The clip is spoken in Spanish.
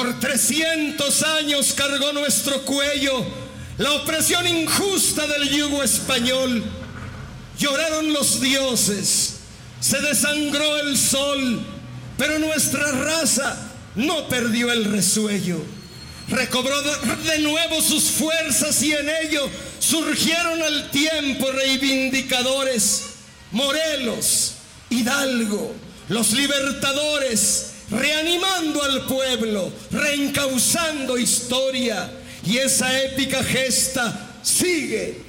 Por 300 años cargó nuestro cuello la opresión injusta del yugo español. Lloraron los dioses, se desangró el sol, pero nuestra raza no perdió el resuello. Recobró de nuevo sus fuerzas y en ello surgieron al tiempo reivindicadores. Morelos, Hidalgo, los libertadores, reanimando al pueblo, reencauzando historia. Y esa épica gesta sigue